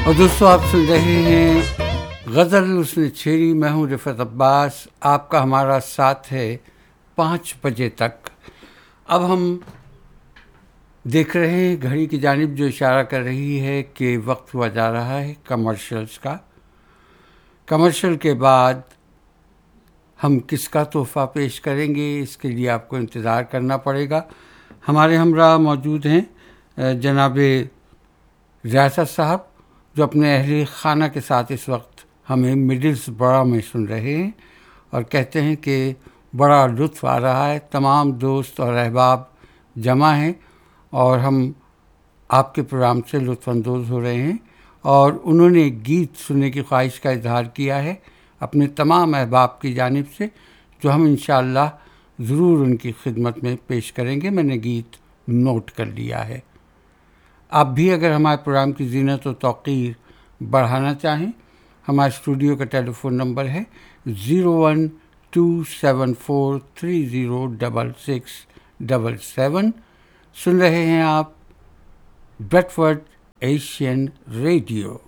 اور دوستو آپ سن رہے ہیں غزل اس نے چھیڑی. میں ہوں رفعت عباس. آپ کا ہمارا ساتھ ہے 5 بجے تک. اب ہم دیکھ رہے ہیں گھڑی کی جانب جو اشارہ کر رہی ہے کہ وقت ہوا جا رہا ہے کمرشلز کا. کمرشل کے بعد ہم کس کا تحفہ پیش کریں گے اس کے لیے آپ کو انتظار کرنا پڑے گا. ہمارے ہمراہ موجود ہیں جناب ریاست صاحب جو اپنے اہل خانہ کے ساتھ اس وقت ہمیں مڈلز برا میں سن رہے ہیں اور کہتے ہیں کہ بڑا لطف آ رہا ہے. تمام دوست اور احباب جمع ہیں اور ہم آپ کے پروگرام سے لطف اندوز ہو رہے ہیں اور انہوں نے گیت سننے کی خواہش کا اظہار کیا ہے اپنے تمام احباب کی جانب سے جو ہم انشاءاللہ ضرور ان کی خدمت میں پیش کریں گے. میں نے گیت نوٹ کر لیا ہے. آپ بھی اگر ہمارے پروگرام کی زینت و توقیر بڑھانا چاہیں ہمارے اسٹوڈیو کا ٹیلی فون نمبر ہے 0127430667. سن رہے ہیں آپ بریڈ فورڈ ایشین ریڈیو.